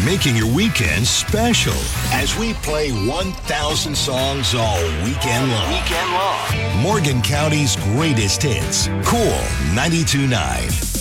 making your weekend special as we play 1,000 songs all weekend long. Morgan County's greatest hits. Cool 92.9.